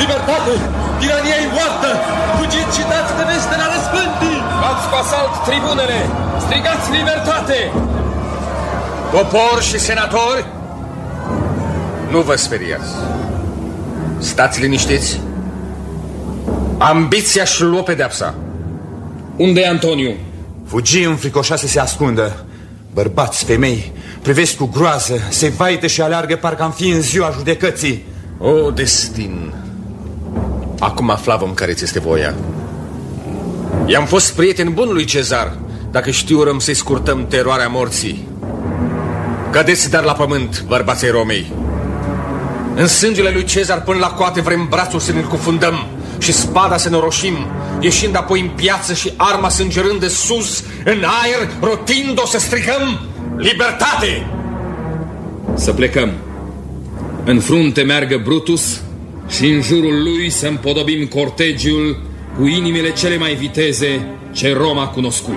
Libertate! Tirania e moartă! Fugiți și dați de veste la răspândii! Luați cu asalt tribunele! Strigați libertate! Popor și senatori, nu vă speriați. Stați liniștiți. Ambiția și luă pedeapsa. Unde e Antoniu? Fugi înfricoșat să se ascundă. Bărbați, femei, privesc cu groază, se vaită și aleargă parcă am fi în ziua judecății. O, destin! Acum aflavăm care ți este voia. I-am fost prieten bun lui Cezar, dacă știurăm să-i scurtăm teroarea morții. Cădeți dar la pământ, bărbații Romei. În sângele lui Cezar până la coate vrem brațul să ne-l cufundăm și spada să ne roșim, ieșind apoi în piață și arma sângerând de sus, în aer, rotind-o să strigăm libertate! Să plecăm. În frunte meargă Brutus și în jurul lui să împodobim cortegiul cu inimile cele mai viteze ce Roma a cunoscut.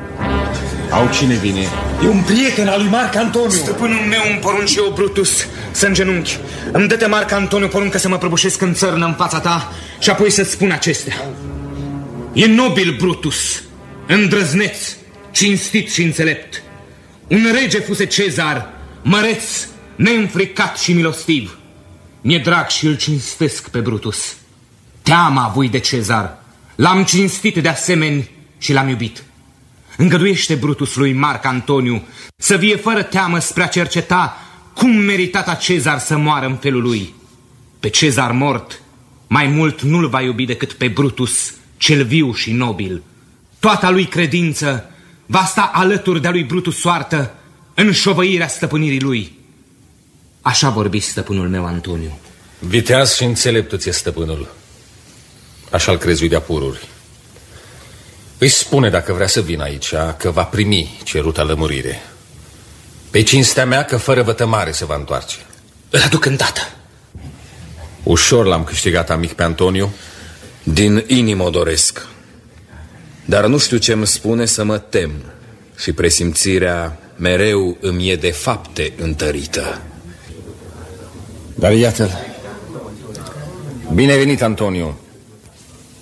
Au cine vine? E un prieten al lui Marc Antoniu. Stăpânul meu îmi porunce eu, Brutus, să îngenunchi. Îmi dă-te, Marc Antoniu, poruncă să mă prăbușesc în țărnă în fața ta și apoi să-ți spun acestea. E nobil Brutus, îndrăzneț, cinstit și înțelept. Un rege fuse Cezar, măreț, neînfricat și milostiv. Mi-e drag și îl cinstesc pe Brutus. Teama voi de Cezar, l-am cinstit de asemenea și l-am iubit. Îngăduiește, Brutus, lui Marc Antoniu să vie fără teamă spre a cerceta cum meritata Cezar să moară în felul lui. Pe Cezar mort mai mult nu-l va iubi decât pe Brutus, cel viu și nobil. Toată lui credință va sta alături de-a lui Brutus soartă în șovăirea stăpânirii lui. Așa vorbi stăpânul meu, Antoniu. Viteaz și înțelept ți-e stăpânul. Așa-l crezui de-a pururi. Îi spune dacă vrea să vină aici, că va primi ceruta lămurire. Pe cinstea mea că fără vătămare se va întoarce. Îl aduc îndată. Ușor l-am câștigat, amic, pe Antoniu. Din inimă o doresc. Dar nu știu ce îmi spune să mă tem. Și presimțirea mereu îmi e de fapte întărită. Dar iată-l. Bine venit, Antoniu.